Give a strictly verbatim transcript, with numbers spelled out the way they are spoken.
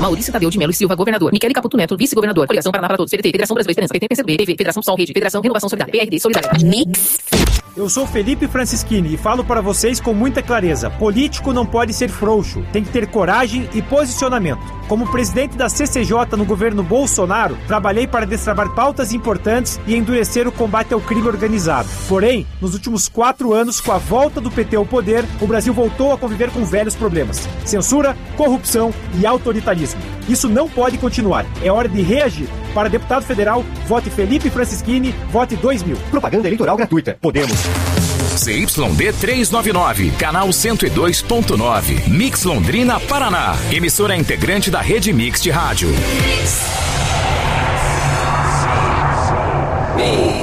Maurício Tadeu de Melo e Silva, governador. Michele Caputo Neto, vice-governador. Coligação Paraná para Todos, P D T, Federação Brasileira de Esperança, P T, P C B, T V, Federação Sol, Rede, Federação Renovação Solidária, P R D, Solidariedade. Mix. Eu sou Felipe Francischini e falo para vocês com muita clareza. Político não pode ser frouxo, tem que ter coragem e posicionamento. Como presidente da C C J no governo Bolsonaro, trabalhei para destravar pautas importantes e endurecer o combate ao crime organizado. Porém, nos últimos quatro anos, com a volta do P T ao poder, o Brasil voltou a conviver com velhos problemas: censura, corrupção e autoritarismo. Isso não pode continuar. É hora de reagir. Para deputado federal, vote Felipe Francischini, vote dois mil. Propaganda eleitoral gratuita. Podemos. C Y D trezentos e noventa e nove, canal cento e dois ponto nove, Mix Londrina, Paraná. Emissora integrante da rede Mix de rádio.